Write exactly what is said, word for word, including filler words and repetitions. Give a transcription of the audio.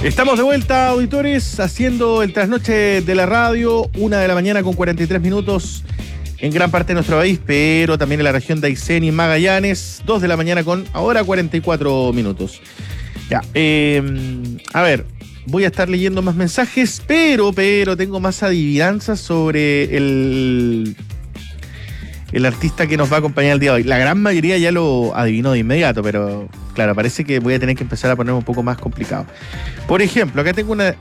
Estamos de vuelta, auditores, haciendo el trasnoche de la radio, una de la mañana con cuarenta y tres minutos en gran parte de nuestro país, pero también en la región de Aysén y Magallanes, dos de la mañana con ahora cuarenta y cuatro minutos. Ya, eh, a ver, voy a estar leyendo más mensajes, pero, pero tengo más adivinanzas sobre el, el artista que nos va a acompañar el día de hoy. La gran mayoría ya lo adivinó de inmediato, pero claro, parece que voy a tener que empezar a poner un poco más complicado. Por ejemplo, acá tengo una